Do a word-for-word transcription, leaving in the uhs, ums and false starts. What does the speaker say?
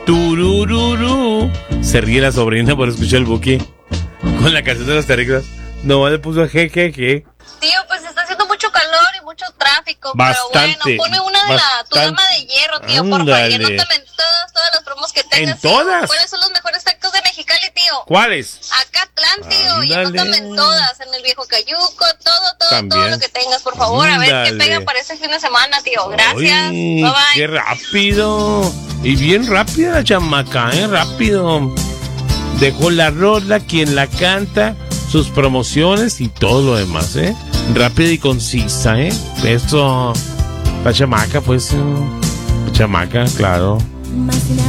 Turururu. Se ríe la sobrina por escuchar el buque con la canción de las taricas. No, le puso jejeje. Tío, pues está haciendo mucho calor y mucho tráfico. Bastante. Pero bueno, ponme una de la tu dama de hierro, tío, por favor. Y anótame en todas, todas las promos que tengas. ¿En todas? ¿Cuáles son los mejores tacos de Mexicali, tío? ¿Cuáles? Acatlán, tío. Y anótame en todas. En el Viejo Cayuco, todo, todo, También. todo lo que tengas, por favor. A ver qué Ándale. pega para este fin de semana, tío. Gracias. Ay, Bye, bye. ¡qué rápido! Y bien rápida la chamaca, ¿eh? Rápido. Dejó la rola, quien la canta, sus promociones y todo lo demás, ¿eh? Rápida y concisa, ¿eh? Eso, la chamaca, pues, eh, la chamaca, claro.